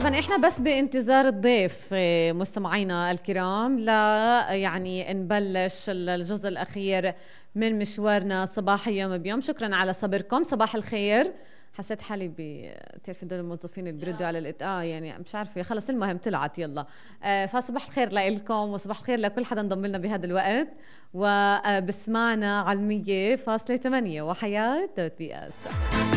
طبعا احنا بس بانتظار الضيف مستمعينا الكرام لا يعني نبلش الجزء الاخير من مشوارنا صباحي يوم بيوم. شكرا على صبركم. صباح الخير. حسيت حالي بتعرفي دول الموظفين اللي بيردوا على يعني مش عارفه خلص المهم طلعت يلا. فصباح الخير لكم وصباح الخير لكل حدا انضم لنا بهذا الوقت وبسمعنا على 100.8 وحياة دوت بي اس.